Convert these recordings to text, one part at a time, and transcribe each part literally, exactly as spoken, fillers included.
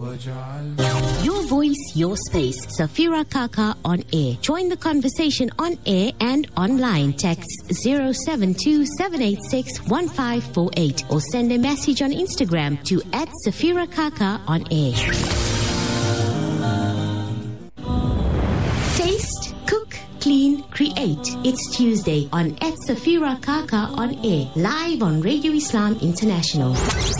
Your voice, your space. Safira Kaka on air. Join the conversation on air and online. Text zero seven two seven eight six one five four eight or send a message on Instagram to at Safira Kaka on air. Taste, cook, clean, create. It's Tuesday on at Safira Kaka on air. Live on Radio Islam International.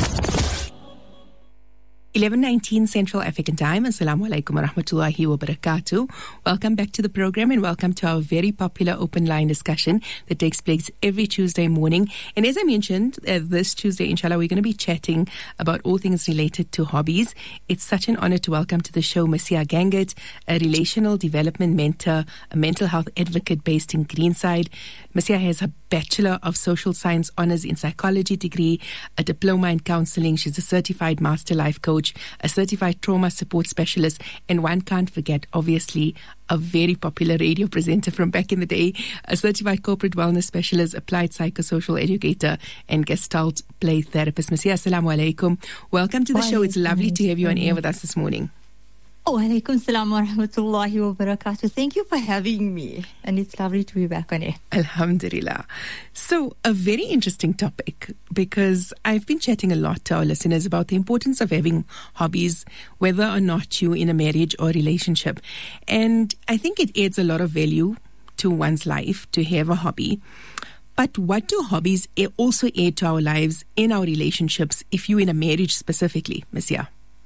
eleven nineteen Central African Time. Assalamu alaikum wa rahmatullahi wa barakatuh. Welcome back to the program and welcome to our very popular open line discussion that takes place every Tuesday morning. And as I mentioned, uh, this Tuesday, inshallah, we're going to be chatting about all things related to hobbies. It's such an honor to welcome to the show Masiya Gangert, a relational development mentor, a mental health advocate based in Greenside. Masiya has a Bachelor of Social Science Honours in Psychology degree, a diploma in counselling. She's a certified master life coach, a certified trauma support specialist, and one can't forget, obviously, a very popular radio presenter from back in the day, a certified corporate wellness specialist, applied psychosocial educator, and gestalt play therapist. Masiya, assalamu alaikum. Welcome to the show. It's lovely to have you on air with us this morning. Oh, alaikum salam wa rahmatullahi wa barakatuh. Thank you for having me. And it's lovely to be back on air. Alhamdulillah. So, a very interesting topic, because I've been chatting a lot to our listeners about the importance of having hobbies, whether or not you're in a marriage or relationship. And I think it adds a lot of value to one's life to have a hobby. But what do hobbies also add to our lives in our relationships, if you're in a marriage specifically, Masiya?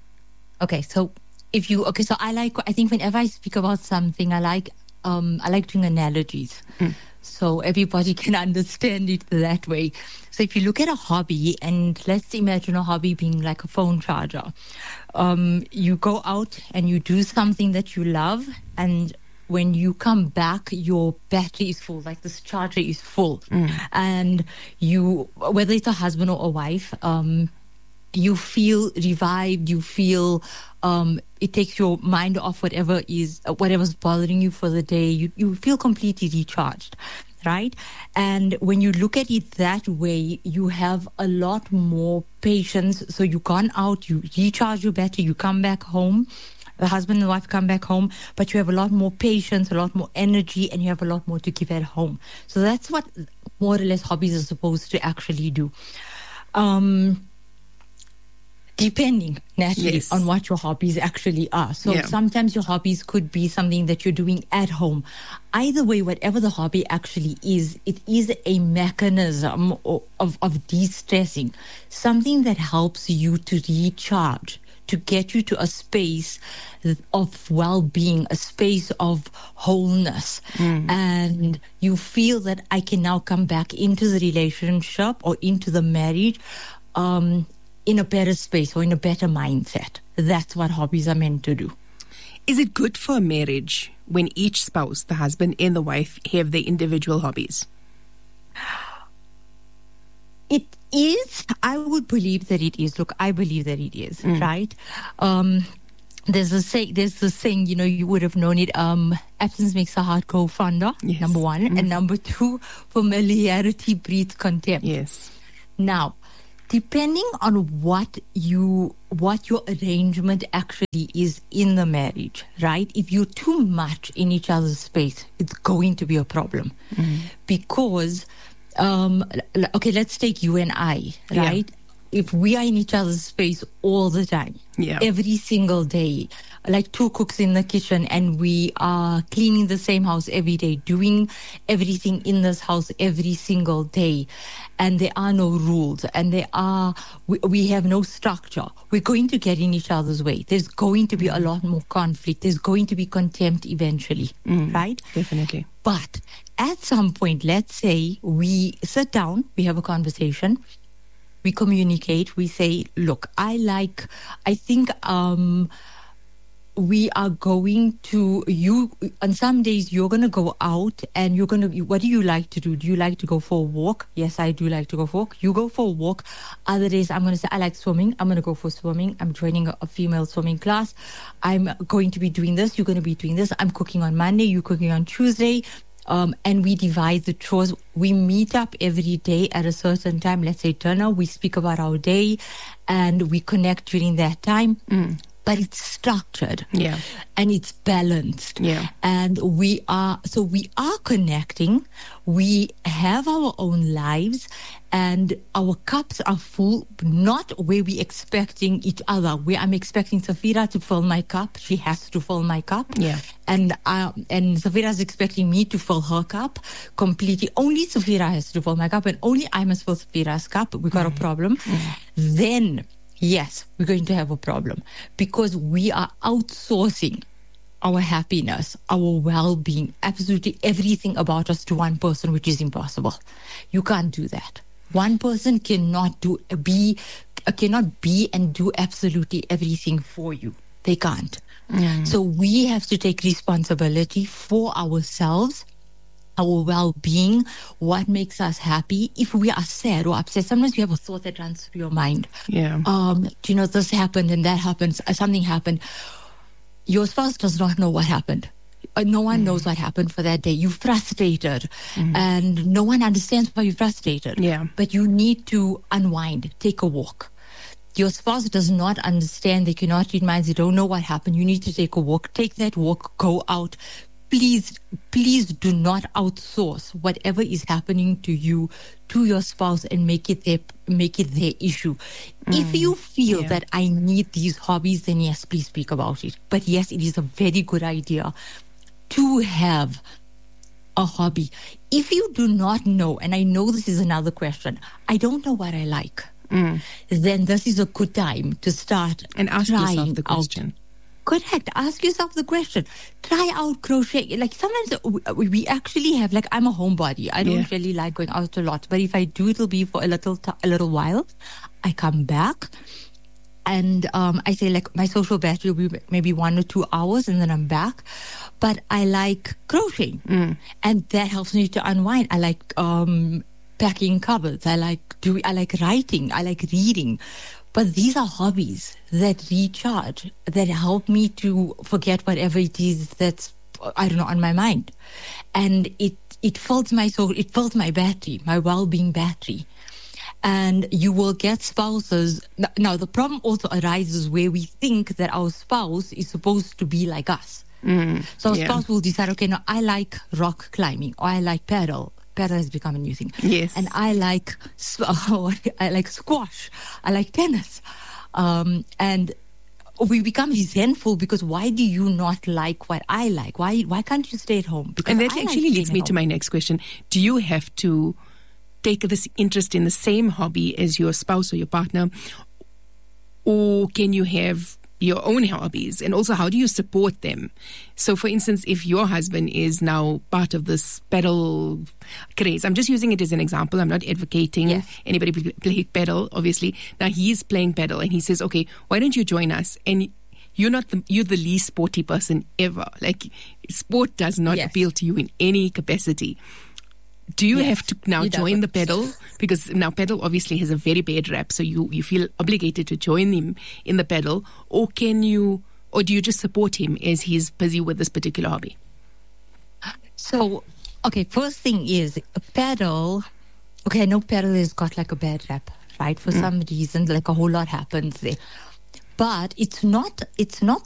Okay, so if you, okay, so I like, I think whenever I speak about something, I like, um, I like doing analogies. Mm. So everybody can understand it that way. So if you look at a hobby, and let's imagine a hobby being like a phone charger. Um, you go out and you do something that you love, and when you come back, your battery is full, like this charger is full. Mm. And you, whether it's a husband or a wife, um, you feel revived, you feel um, it takes your mind off whatever is, uh, whatever's bothering you for the day. You, you feel completely recharged, right? And when you look at it that way, you have a lot more patience. So you gone out, you recharge your battery, you come back home, the husband and wife come back home, but you have a lot more patience, a lot more energy, and you have a lot more to give at home. So that's what more or less hobbies are supposed to actually do. Um... Depending, naturally, yes, on what your hobbies actually are. So yeah. Sometimes your hobbies could be something that you're doing at home. Either way, whatever the hobby actually is, it is a mechanism of, of, of de-stressing, something that helps you to recharge, to get you to a space of well-being, a space of wholeness. Mm. And you feel that I can now come back into the relationship or into the marriage um, in a better space or in a better mindset. That's what hobbies are meant to do. Is it good for a marriage when each spouse, the husband and the wife, have their individual hobbies? It is. I would believe that it is. Look, I believe that it is, mm. right? Um, there's a say, there's a saying, you know, you would have known it. Um, absence makes the heart grow fonder, yes. number one. Mm. And number two, familiarity breeds contempt. Yes. Now, depending on what you, what your arrangement actually is in the marriage, right? If you're too much in each other's space, it's going to be a problem. Mm. Because, um, okay, let's take you and I, right? Yeah. If we are in each other's space all the time, yeah. every single day, like two cooks in the kitchen, and we are cleaning the same house every day, doing everything in this house every single day, and there are no rules, and there are we, we have no structure, we're going to get in each other's way. There's going to be a lot more conflict. There's going to be contempt eventually, mm, right? Definitely. But at some point, let's say we sit down, we have a conversation, we communicate, we say, look, I like, I think, um, we are going to, you, on some days you're going to go out and you're going to, what do you like to do? Do you like to go for a walk? Yes, I do like to go for a walk. You go for a walk. Other days I'm going to say, I like swimming. I'm going to go for swimming. I'm joining a, a female swimming class. I'm going to be doing this. You're going to be doing this. I'm cooking on Monday. You're cooking on Tuesday. Um, and we divide the chores. We meet up every day at a certain time. Let's say dinner. We speak about our day and we connect during that time. Mm. but it's structured. Yeah. And it's balanced. Yeah. And we are, so we are connecting. We have our own lives and our cups are full, not where we're expecting each other. Where I'm expecting Safira to fill my cup. She has to fill my cup. Yeah. And uh, and Safira's expecting me to fill her cup completely. Only Safira has to fill my cup and only I must fill Safira's cup. We got mm. a problem. Mm. Then, yes, we're going to have a problem because we are outsourcing our happiness, our well-being, absolutely everything about us to one person, which is impossible. You can't do that. One person cannot do be cannot be and do absolutely everything for you. They can't. Mm. So we have to take responsibility for ourselves, our well-being, what makes us happy. If we are sad or upset, sometimes you have a thought that runs through your mind. Yeah. Um, you know, this happened and that happened, something happened. Your spouse does not know what happened. No one mm. knows what happened for that day. You're frustrated mm. and no one understands why you're frustrated. Yeah. But you need to unwind, take a walk. Your spouse does not understand. They cannot read minds. They don't know what happened. You need to take a walk. Take that walk. Go out. Please, please do not outsource whatever is happening to you to your spouse and make it their make it their issue. Mm, if you feel yeah. that I need these hobbies, then yes, please speak about it. But yes, it is a very good idea to have a hobby. If you do not know, and I know this is another question, I don't know what I like. Mm. Then this is a good time to start and ask yourself the question. Out. Correct. Ask yourself the question. Try out crochet. Like sometimes we actually have, like I'm a homebody. I don't yeah. really like going out a lot. But if I do, it'll be for a little t- a little while. I come back and um, I say like my social battery will be maybe one or two hours and then I'm back. But I like crocheting. Mm. And that helps me to unwind. I like um, packing cupboards. I like do. I like writing. I like reading. But these are hobbies that recharge, that help me to forget whatever it is that's, I don't know, on my mind. And it, it fills my soul, it fills my battery, my well-being battery. And you will get spouses. Now, the problem also arises where we think that our spouse is supposed to be like us. Mm, so a yeah. spouse will decide, okay, no, I like rock climbing, or I like paddle. Paddle has become a new thing. Yes. And I like uh, I like squash. I like tennis. Um, and we become resentful because why do you not like what I like? Why why can't you stay at home? Because and that I actually like leads me to my next question. Do you have to take this interest in the same hobby as your spouse or your partner? Or can you have your own hobbies? And also, how do you support them? So, for instance, if your husband is now part of this pedal craze, I'm just using it as an example. I'm not advocating yes. anybody play, play pedal, obviously. Now, he's playing pedal and he says, okay, why don't you join us? And you're not the, you're the least sporty person ever. Like, sport does not yes. appeal to you in any capacity. Do you yes, have to now join the pedal? Because now pedal obviously has a very bad rap, so you, you feel obligated to join him in the pedal. Or can you, or do you just support him as he's busy with this particular hobby? So, okay, first thing is pedal. Okay, I know pedal has got like a bad rap, right? For mm. some reason, like a whole lot happens there. But it's not, it's not